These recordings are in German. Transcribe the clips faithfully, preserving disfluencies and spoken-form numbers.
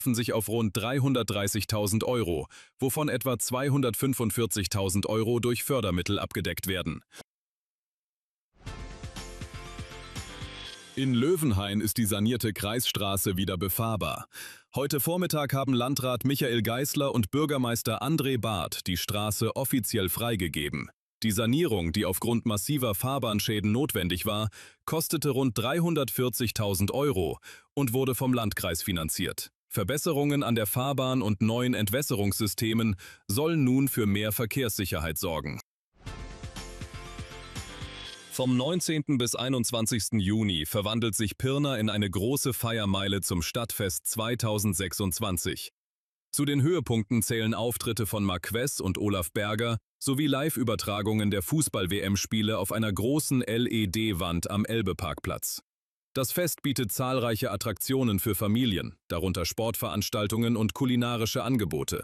sich auf rund dreihundertdreißigtausend Euro, wovon etwa zweihundertfünfundvierzigtausend Euro durch Fördermittel abgedeckt werden. In Löwenhain ist die sanierte Kreisstraße wieder befahrbar. Heute Vormittag haben Landrat Michael Geisler und Bürgermeister André Barth die Straße offiziell freigegeben. Die Sanierung, die aufgrund massiver Fahrbahnschäden notwendig war, kostete rund dreihundertvierzigtausend Euro und wurde vom Landkreis finanziert. Verbesserungen an der Fahrbahn und neuen Entwässerungssystemen sollen nun für mehr Verkehrssicherheit sorgen. Vom neunzehnten bis einundzwanzigsten Juni verwandelt sich Pirna in eine große Feiermeile zum Stadtfest zweitausendsechsundzwanzig. Zu den Höhepunkten zählen Auftritte von Marquess und Olaf Berger sowie Live-Übertragungen der Fußball-W M-Spiele auf einer großen L E D-Wand am Elbe-Parkplatz. Das Fest bietet zahlreiche Attraktionen für Familien, darunter Sportveranstaltungen und kulinarische Angebote.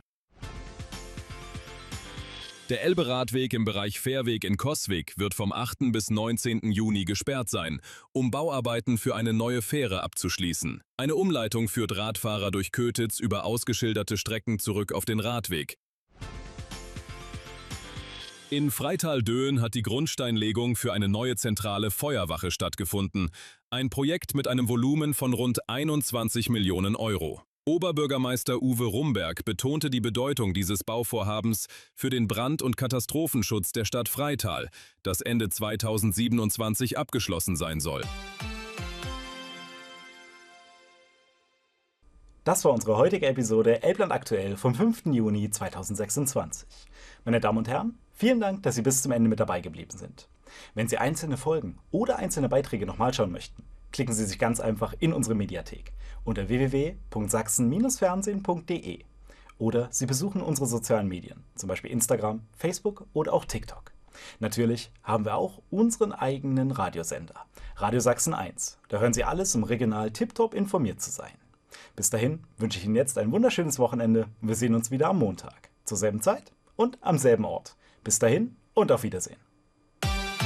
Der Elbe-Radweg im Bereich Fährweg in Coswig wird vom achten bis neunzehnten Juni gesperrt sein, um Bauarbeiten für eine neue Fähre abzuschließen. Eine Umleitung führt Radfahrer durch Kötitz über ausgeschilderte Strecken zurück auf den Radweg. In Freital-Döhen hat die Grundsteinlegung für eine neue zentrale Feuerwache stattgefunden. Ein Projekt mit einem Volumen von rund einundzwanzig Millionen Euro. Oberbürgermeister Uwe Rumberg betonte die Bedeutung dieses Bauvorhabens für den Brand- und Katastrophenschutz der Stadt Freital, das Ende zweitausendsiebenundzwanzig abgeschlossen sein soll. Das war unsere heutige Episode Elbland aktuell vom fünften Juni zweitausendsechsundzwanzig. Meine Damen und Herren, vielen Dank, dass Sie bis zum Ende mit dabei geblieben sind. Wenn Sie einzelne Folgen oder einzelne Beiträge nochmal schauen möchten, klicken Sie sich ganz einfach in unsere Mediathek unter w w w punkt sachsen Bindestrich fernsehen punkt de oder Sie besuchen unsere sozialen Medien, zum Beispiel Instagram, Facebook oder auch TikTok. Natürlich haben wir auch unseren eigenen Radiosender, Radio Sachsen eins. Da hören Sie alles, um regional tiptop informiert zu sein. Bis dahin wünsche ich Ihnen jetzt ein wunderschönes Wochenende und wir sehen uns wieder am Montag, zur selben Zeit und am selben Ort. Bis dahin und auf Wiedersehen.